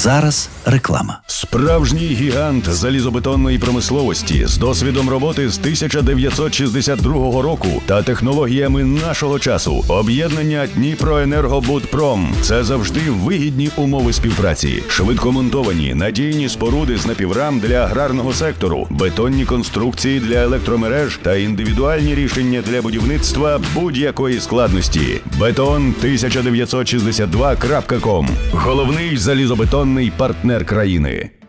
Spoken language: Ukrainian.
зараз реклама. Справжній гігант залізобетонної промисловості з досвідом роботи з 1962 року та технологіями нашого часу. Об'єднання Дніпроенергобудпром – це завжди вигідні умови співпраці. Швидкомонтовані, надійні споруди з напіврам для аграрного сектору, бетонні конструкції для електромереж та індивідуальні рішення для будівництва будь-якої складності. Beton1962.com – головний залізобетонний партнер країни.